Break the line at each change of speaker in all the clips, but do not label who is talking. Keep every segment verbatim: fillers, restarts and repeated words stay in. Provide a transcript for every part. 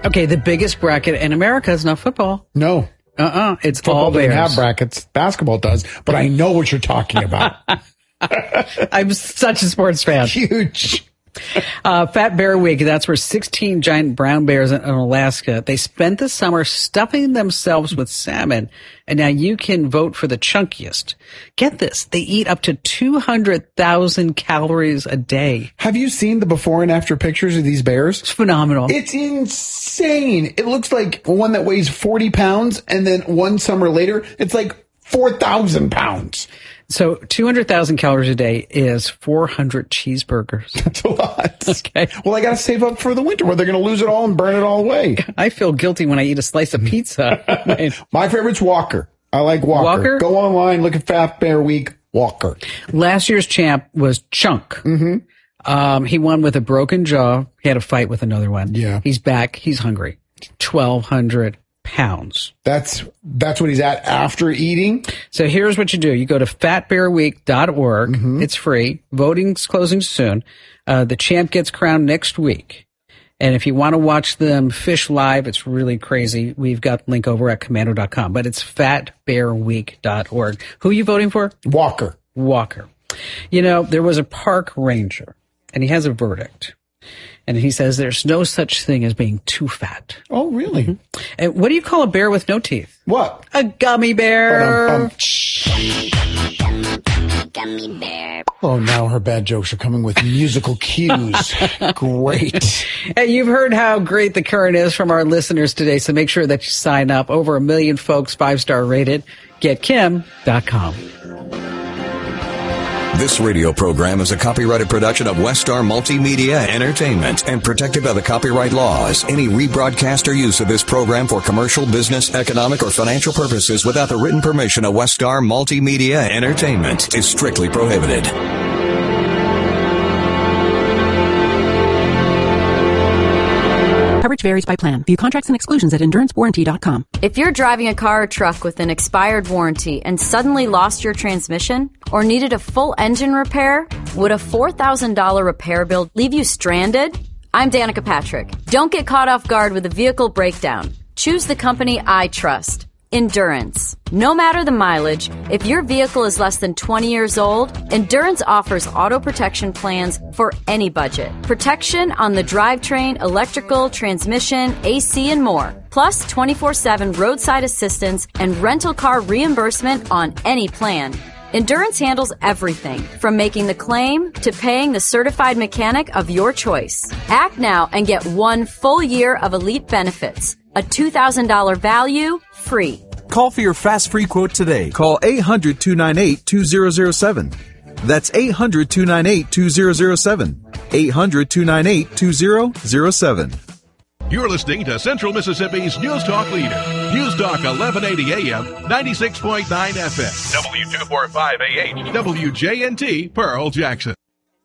Okay, the biggest bracket in America is not football.
No.
Uh-uh. It's
Football
all Bears.
doesn't have brackets. Basketball does, but I know what you're talking about.
I'm such a sports fan.
Huge.
Uh, Fat Bear Week, that's where sixteen giant brown bears in, in Alaska, they spent the summer stuffing themselves with salmon, and now you can vote for the chunkiest. Get this, they eat up to two hundred thousand calories a day.
Have you seen the before and after pictures of these bears?
It's phenomenal.
It's insane. It looks like one that weighs forty pounds, and then one summer later, it's like four thousand pounds.
So two hundred thousand calories a day is four hundred cheeseburgers.
That's a lot.
Okay.
Well, I got to save up for the winter where they're going to lose it all and burn it all away.
I feel guilty when I eat a slice of pizza.
My favorite's Walker. I like Walker.
Walker?
Go online, look at Fat Bear Week, Walker.
Last year's champ was Chunk.
Mm-hmm.
Um, he won with a broken jaw. He had a fight with another one.
Yeah.
He's back. He's hungry. twelve hundred pounds.
That's that's what he's at after eating.
So here's what you do. You go to fat bear week dot org.
Mm-hmm.
It's free. Voting's closing soon. Uh, the champ gets crowned next week. And if you want to watch them fish live, it's really crazy. We've got the link over at commando dot com, but it's fat bear week dot org. Who are you voting for?
Walker.
Walker. You know, there was a park ranger, and he has a verdict. And he says there's no such thing as being too fat.
Oh, really?
Mm-hmm. And what do you call a bear with no teeth?
What?
A gummy bear.
Um,
Gummy bear.
oh, now her bad jokes are coming with musical cues. Great.
Hey, you've heard how great the current is from our listeners today, so make sure that you sign up. Over a million folks, five-star rated. get kim dot com.
This radio program is a copyrighted production of Westar Multimedia Entertainment and protected by the copyright laws. Any rebroadcast or use of this program for commercial, business, economic, or financial purposes without the written permission of Westar Multimedia Entertainment is strictly prohibited.
Coverage varies by plan. View contracts and exclusions at endurance warranty dot com.
If you're driving a car or truck with an expired warranty and suddenly lost your transmission or needed a full engine repair, would a four thousand dollars repair bill leave you stranded? I'm Danica Patrick. Don't get caught off guard with a vehicle breakdown. Choose the company I trust. Endurance. No matter the mileage, if your vehicle is less than twenty years old, Endurance offers auto protection plans for any budget. Protection on the drivetrain, electrical, transmission, A C, and more. Plus twenty-four seven roadside assistance and rental car reimbursement on any plan. Endurance handles everything from making the claim to paying the certified mechanic of your choice. Act now and get one full year of elite benefits. A two thousand dollars value, free.
Call for your fast free quote today. Call eight hundred, two nine eight, two zero zero seven. That's eight hundred, two nine eight, two zero zero seven. eight hundred, two nine eight, two zero zero seven.
You're listening to Central Mississippi's News Talk leader. News Talk eleven eighty A M, ninety-six point nine F M. W two forty-five A H. W J N T, Pearl Jackson.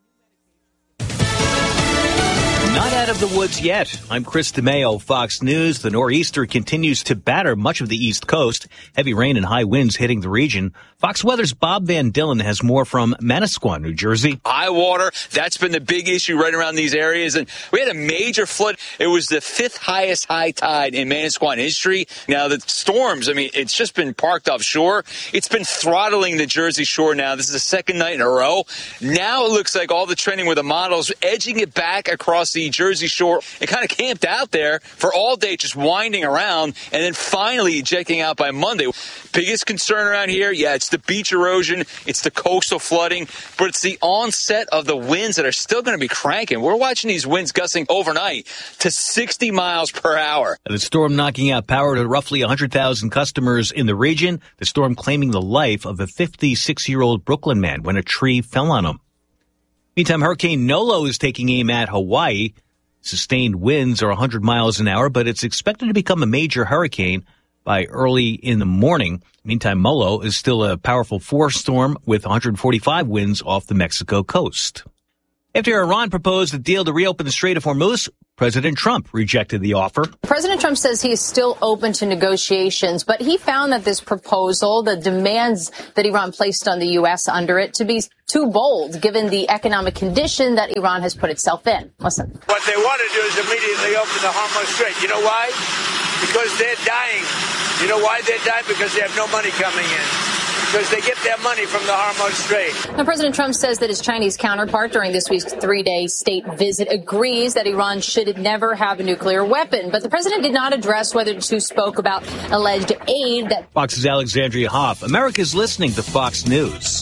Not out of the woods yet. I'm Chris DeMeo, Fox News. The nor'easter continues to batter much of the East Coast. Heavy rain and high winds hitting the region. Fox Weather's Bob Van Dillen has more from Manasquan, New Jersey.
High water, that's been the big issue right around these areas. And we had a major flood. It was the fifth highest high tide in Manasquan history. Now, the storms, I mean, it's just been parked offshore. It's been throttling the Jersey Shore now. This is the second night in a row. Now it looks like all the trending with the models edging it back across the Jersey Shore. It kind of camped out there for all day, just winding around, and then finally ejecting out by Monday. Biggest concern around here, yeah, it's the beach erosion, it's the coastal flooding, but it's the onset of the winds that are still going to be cranking. We're watching these winds gusting overnight to sixty miles per hour.
The storm knocking out power to roughly one hundred thousand customers in the region. The storm claiming the life of a fifty-six-year-old Brooklyn man when a tree fell on him. Meantime, Hurricane Nolo is taking aim at Hawaii. Sustained winds are one hundred miles an hour, but it's expected to become a major hurricane by early in the morning. Meantime, Molo is still a powerful force storm with one hundred forty-five winds off the Mexico coast. After Iran proposed a deal to reopen the Strait of Hormuz, President Trump rejected the offer.
President Trump says he is still open to negotiations, but he found that this proposal, the demands that Iran placed on the U S under it, to be too bold, given the economic condition that Iran has put itself in. Listen.
What they want to do is immediately open the Hormuz Strait. You know why? Because they're dying. You know why they're dying? Because they have no money coming in. Because they get their money from the Hormuz Strait.
Now, President Trump says that his Chinese counterpart during this week's three-day state visit agrees that Iran should never have a nuclear weapon. But the president did not address whether the two spoke about alleged aid that...
Fox's Alexandria Hoff. America's listening to Fox News.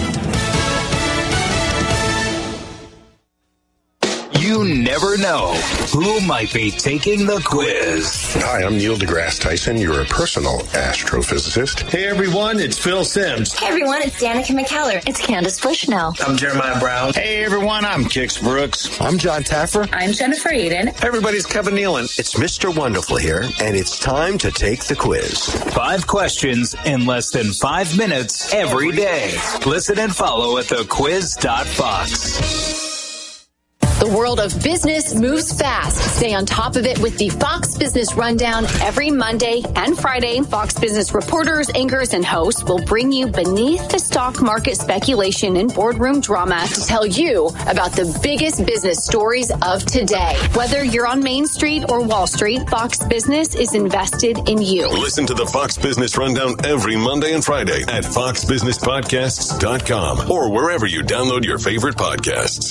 You never know who might be taking the quiz.
Hi, I'm Neil deGrasse Tyson, your personal astrophysicist.
Hey, everyone, it's Phil Simms.
Hey, everyone, it's Danica McKellar. It's Candace Bushnell.
I'm Jeremiah Brown.
Hey, everyone, I'm Kix Brooks.
I'm John Taffer.
I'm Jennifer Eden.
Hey, everybody's Kevin Nealon.
It's Mister Wonderful here, and it's time to take the quiz.
Five questions in less than five minutes every day. Listen and follow at the quiz dot fox.
The world of business moves fast. Stay on top of it with the Fox Business Rundown every Monday and Friday. Fox Business reporters, anchors, and hosts will bring you beneath the stock market speculation and boardroom drama to tell you about the biggest business stories of today. Whether you're on Main Street or Wall Street, Fox Business is invested in you.
Listen to the Fox Business Rundown every Monday and Friday at fox business podcasts dot com or wherever you download your favorite podcasts.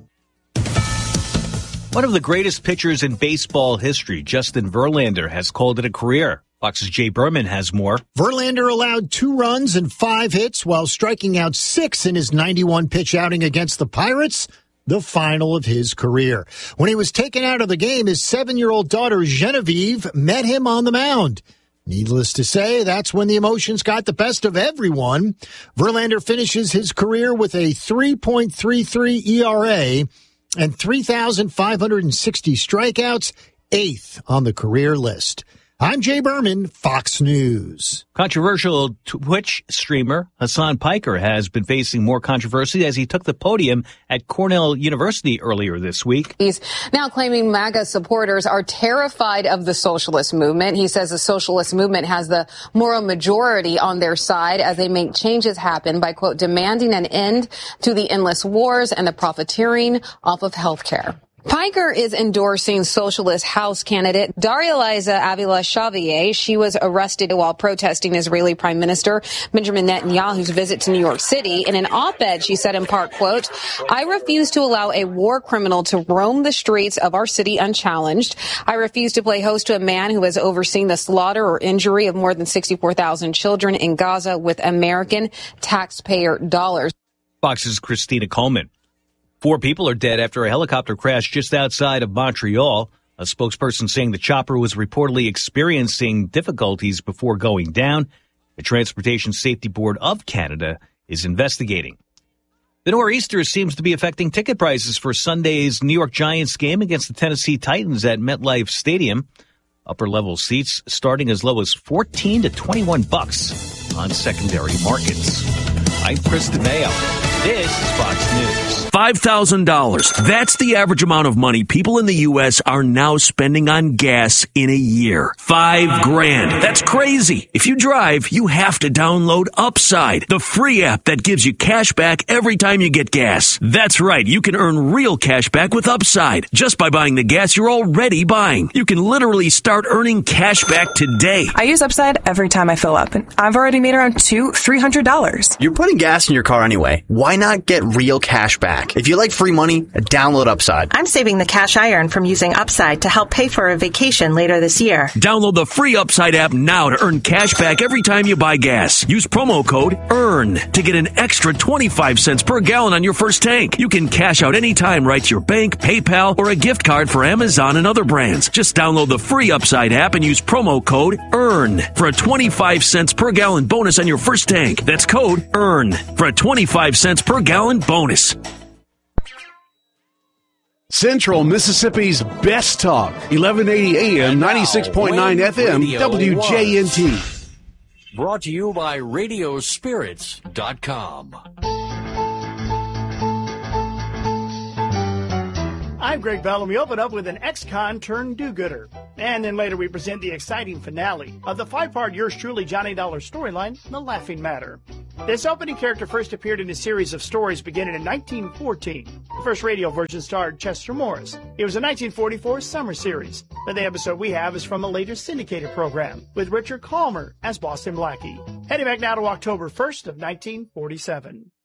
One of the greatest pitchers in baseball history, Justin Verlander, has called it a career. Fox's Jay Berman has more.
Verlander allowed two runs and five hits while striking out six in his ninety-one pitch outing against the Pirates, the final of his career. When he was taken out of the game, his seven-year-old daughter Genevieve met him on the mound. Needless to say, that's when the emotions got the best of everyone. Verlander finishes his career with a three point three three E R A and three thousand five hundred sixty strikeouts, eighth on the career list. I'm Jay Berman, Fox News.
Controversial Twitch streamer Hassan Piker has been facing more controversy as he took the podium at Cornell University earlier this week.
He's now claiming MAGA supporters are terrified of the socialist movement. He says the socialist movement has the moral majority on their side as they make changes happen by, quote, demanding an end to the endless wars and the profiteering off of health care. Piker is endorsing socialist House candidate Daria-Liza Avila-Xavier. She was arrested while protesting Israeli Prime Minister Benjamin Netanyahu's visit to New York City. In an op-ed, she said in part, quote, I refuse to allow a war criminal to roam the streets of our city unchallenged. I refuse to play host to a man who has overseen the slaughter or injury of more than sixty-four thousand children in Gaza with American taxpayer dollars.
Fox's Christina Coleman. Four people are dead after a helicopter crash just outside of Montreal. A spokesperson saying the chopper was reportedly experiencing difficulties before going down. The Transportation Safety Board of Canada is investigating. The nor'easter seems to be affecting ticket prices for Sunday's New York Giants game against the Tennessee Titans at MetLife Stadium. Upper-level seats starting as low as fourteen to twenty-one bucks on secondary markets. I'm Chris DeMayo. This is Fox News.
five thousand dollars. That's the average amount of money people in the U S are now spending on gas in a year. Five grand. That's crazy. If you drive, you have to download Upside, the free app that gives you cash back every time you get gas. That's right. You can earn real cash back with Upside just by buying the gas you're already buying. You can literally start earning cash back today.
I use Upside every time I fill up, and I've already made around two, three hundred dollars.
You're putting gas in your car anyway. Why not get real cash back? If you like free money, download Upside.
I'm saving the cash I earn from using Upside to help pay for a vacation later this year.
Download the free Upside app now to earn cash back every time you buy gas. Use promo code EARN to get an extra twenty-five cents per gallon on your first tank. You can cash out anytime right to your bank, PayPal, or a gift card for Amazon and other brands. Just download the free Upside app and use promo code EARN for a twenty-five cents per gallon bonus on your first tank. That's code EARN for a twenty-five cents per gallon bonus.
Central Mississippi's best talk, eleven eighty A M, ninety-six point nine F M, W J N T.
Brought to you by radio spirits dot com.
I'm Greg Bell, and we open up with an ex-con turned do-gooder. And then later we present the exciting finale of the five-part Yours Truly Johnny Dollar storyline, The Laughing Matter. This opening character first appeared in a series of stories beginning in nineteen fourteen. The first radio version starred Chester Morris. It was a nineteen forty-four summer series. But the episode we have is from a later syndicated program with Richard Calmer as Boston Blackie. Heading back now to October first of nineteen forty-seven.